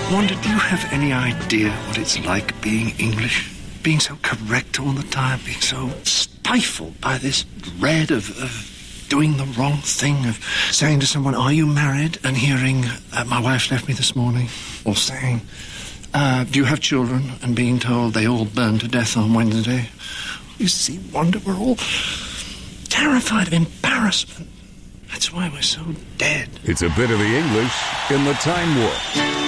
Wanda, do you have any idea what it's like being English? Being so correct all the time, being so stifled by this dread of doing the wrong thing, of saying to someone, "Are you married?" and hearing, "My wife left me this morning," or saying, "Do you have children?" and being told they all burned to death on Wednesday. You see, Wanda, we're all terrified of embarrassment. That's why we're so dead. It's a bit of the English in the Time Warp.